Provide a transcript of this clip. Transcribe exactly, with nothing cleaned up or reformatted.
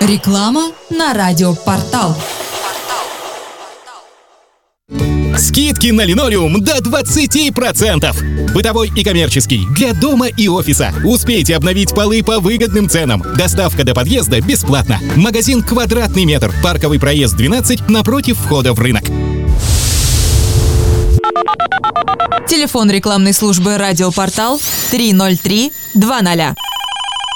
Реклама на радиопортал. Скидки на линолеум до двадцати процентов. Бытовой и коммерческий, для дома и офиса. Успейте обновить полы по выгодным ценам. Доставка до подъезда бесплатно. Магазин «Квадратный метр». Парковый проезд двенадцать напротив входа в рынок. Телефон рекламной службы «Радиопортал» три ноль три два ноль.